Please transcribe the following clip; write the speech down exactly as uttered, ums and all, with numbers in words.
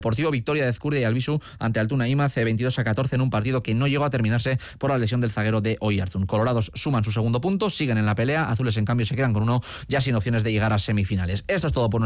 Deportivo, victoria de Ezcurdia y Albisu ante Altuna Imaz, veintidós a catorce en un partido que no llegó a terminarse por la lesión del zaguero de Oyarzún. Colorados suman su segundo punto, siguen en la pelea, azules en cambio se quedan con uno, ya sin opciones de llegar a semifinales. Esto es todo por